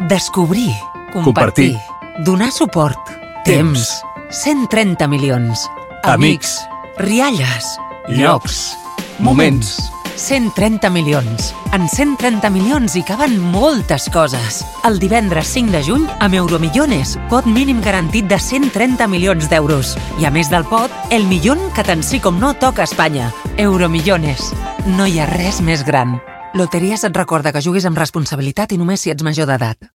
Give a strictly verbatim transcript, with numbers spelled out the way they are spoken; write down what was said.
Descobrir. Compartir. Donar suport. Temps. cent trenta milions. Amics. Rialles. Llocs. Moments. cent trenta milions. En cent trenta milions hi caben moltes coses. El divendres cinc de juny, amb Euromillones, pot mínim garantit de cent trenta milions d'euros. I a més del pot, el millón que tant sí com no toca a Espanya. Euromillones. No hi ha res més gran. Loteries et recorda que juguis amb responsabilitat i només si ets major d'edat.